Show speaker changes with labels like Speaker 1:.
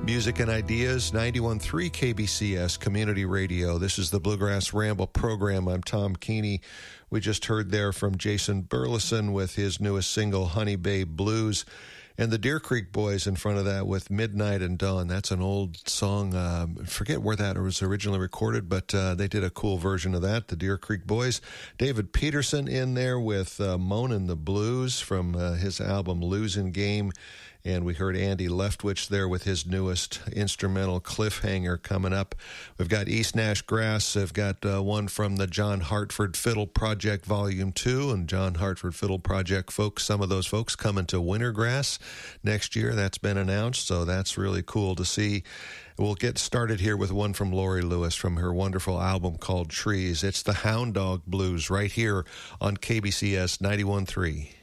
Speaker 1: Music and Ideas, 91.3 KBCS Community Radio. This is the Bluegrass Ramble program. I'm Tom Keeney. We just heard there from Jason Burleson with his newest single, Honey Babe Blues, and the Deer Creek Boys in front of that with Midnight and Dawn. That's an old song. I forget where that was originally recorded, but they did a cool version of that, the Deer Creek Boys. David Peterson in there with Moanin' the Blues from his album Losing Game. And we heard Andy Leftwich there with his newest instrumental, Cliffhanger, coming up. We've got East Nash Grass. I've got one from the John Hartford Fiddle Project Volume 2. And John Hartford Fiddle Project folks, some of those folks coming to Wintergrass next year. That's been announced, so that's really cool to see. We'll get started here with one from Lori Lewis from her wonderful album called Trees. It's the Hound Dog Blues right here on KBCS 91.3.